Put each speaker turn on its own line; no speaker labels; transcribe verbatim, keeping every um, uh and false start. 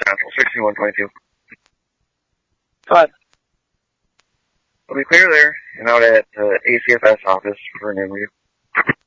Central, sixteen one twenty-two.
Five.
We'll be clear there and out at uh, A C F S office for an interview.